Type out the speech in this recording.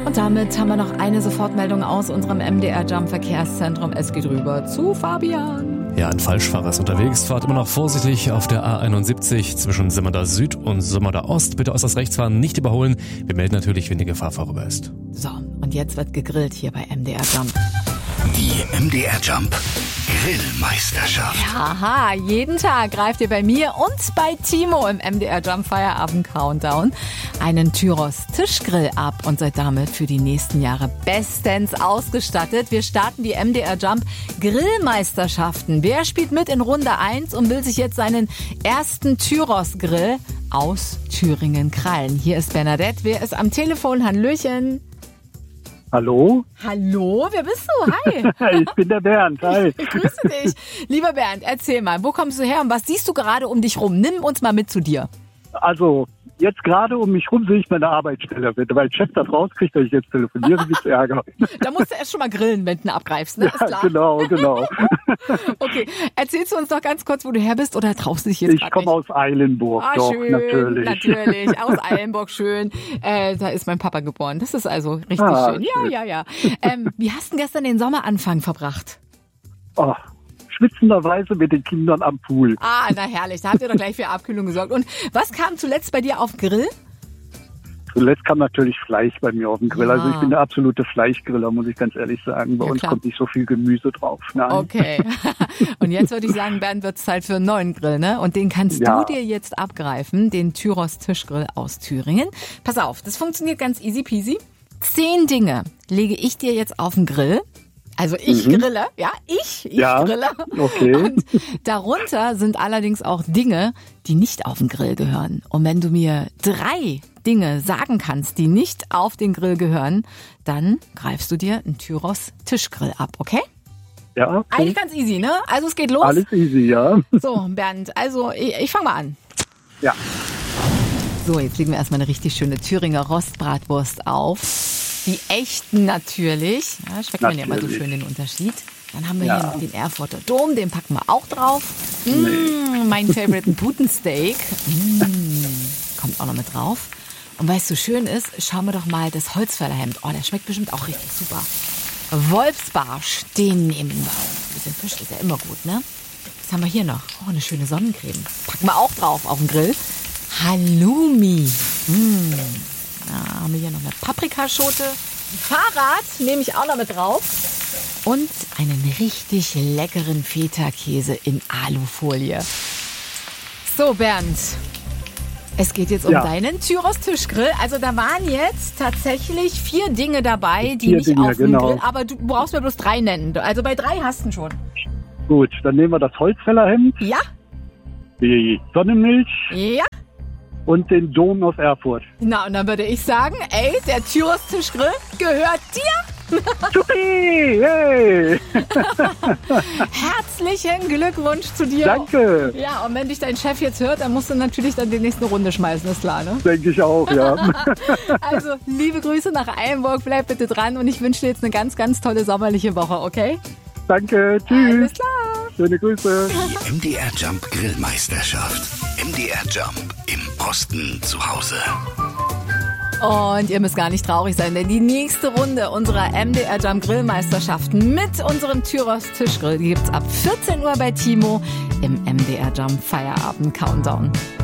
Und damit haben wir noch eine Sofortmeldung aus unserem MDR Jump Verkehrszentrum. Es geht rüber zu Fabian. Ja, ein Falschfahrer ist unterwegs. Fahrt immer noch vorsichtig auf der A71 zwischen Simmerda Süd und Simmerda Ost. Bitte äußerst rechts fahren, nicht überholen. Wir melden natürlich, wenn die Gefahr vorüber ist. So, und jetzt wird gegrillt hier bei MDR Jump. Die MDR Jump Grillmeisterschaft. Haha, jeden Tag greift ihr bei mir und bei Timo im MDR Jump Feierabend Countdown einen Tyros Tischgrill ab und seid damit für die nächsten Jahre bestens ausgestattet. Wir starten die MDR Jump Grillmeisterschaften. Wer spielt mit in Runde 1 und will sich jetzt seinen ersten Tyros Grill aus Thüringen krallen? Hier ist Bernadette. Wer ist am Telefon? Hallöchen. Hallo? Hallo, wer bist du? Hi. Ich bin der Bernd, hi. Ich grüße dich. Lieber Bernd, erzähl mal, wo kommst du her und was siehst du gerade um dich rum? Nimm uns mal mit zu dir. Also, jetzt gerade um mich rum sehe ich meine Arbeitsstelle. Wenn mein Chef das rauskriegt, dass ich jetzt telefoniere, gibt's Ärger. Da musst du erst schon mal grillen, wenn du ihn abgreifst, ne? Ist klar. Genau. Okay, erzählst du uns doch ganz kurz, wo du her bist oder traust du dich jetzt Ich komme aus Eilenburg, Ah, doch, schön, natürlich. Aus Eilenburg, schön. Da ist mein Papa geboren. Das ist also richtig schön. Schön. Ja. Wie hast du denn gestern den Sommeranfang verbracht? Oh, schwitzenderweise mit den Kindern am Pool. Ah, na herrlich. Da habt ihr doch gleich für Abkühlung gesorgt. Und was kam zuletzt bei dir auf den Grill? Zuletzt kam natürlich Fleisch bei mir auf den Grill. Ja. Also ich bin der absolute Fleischgriller, muss ich ganz ehrlich sagen. Bei Ja, uns klar. kommt nicht so viel Gemüse drauf. Nein. Okay. Und jetzt würde ich sagen, Bernd, wird es Zeit für einen neuen Grill, ne? Und den kannst Ja. du dir jetzt abgreifen, den Tyros Tischgrill aus Thüringen. Pass auf, das funktioniert ganz easy peasy. 10 Dinge lege ich dir jetzt auf den Grill. Also ich grille, ja, ich Ja, grille. okay. Und darunter sind allerdings auch Dinge, die nicht auf den Grill gehören. Und wenn du mir 3 Dinge sagen kannst, die nicht auf den Grill gehören, dann greifst du dir einen Tyros Tischgrill ab, okay? Ja, okay. Eigentlich ganz easy, ne? Also es geht los. Alles easy, ja. So, Bernd, also ich fange mal an. Ja. So, jetzt legen wir erstmal eine richtig schöne Thüringer Rostbratwurst auf. Die echten natürlich. Ja, schmeckt man ja immer so schön den Unterschied. Dann haben wir hier noch den Erfurter Dom, den packen wir auch drauf. Mein Favorite, ein Putensteak. Kommt auch noch mit drauf. Und weil es so schön ist, schauen wir doch mal das Holzfällerhemd. Oh, der schmeckt bestimmt auch richtig super. Wolfsbarsch, den nehmen wir. Ein bisschen Fisch ist ja immer gut, ne? Was haben wir hier noch? Oh, eine schöne Sonnencreme. Packen wir auch drauf auf den Grill. Halloumi. Da haben wir hier noch eine Paprikaschote. Ein Fahrrad nehme ich auch noch mit drauf. Und einen richtig leckeren Feta-Käse in Alufolie. So, Bernd. Es geht jetzt um deinen Tyros Tischgrill. Also da waren jetzt tatsächlich 4 Dinge dabei, die 4 nicht Dinge, auf dem genau. Grill, aber du brauchst mir bloß 3 nennen. Also bei 3 hast du ihn schon. Gut, dann nehmen wir das Holzfällerhemd, Ja? die Sonnenmilch Ja? und den Dom aus Erfurt. Na, und dann würde ich sagen, ey, der Tyros Tischgrill gehört dir. Supi! Hey! Herzlichen Glückwunsch zu dir. Danke! Ja, und wenn dich dein Chef jetzt hört, dann musst du natürlich dann die nächste Runde schmeißen, ist klar, ne? Denke ich auch, ja. Also, liebe Grüße nach Eilenburg, bleib bitte dran und ich wünsche dir jetzt eine ganz, ganz tolle sommerliche Woche, okay? Danke, Alles tschüss. klar. Schöne Grüße. Die MDR Jump Grillmeisterschaft. MDR Jump im Osten zu Hause. Und ihr müsst gar nicht traurig sein, denn die nächste Runde unserer MDR Jump Grillmeisterschaften mit unserem Tyros Tischgrill, die gibt's ab 14 Uhr bei Timo im MDR Jump Feierabend Countdown.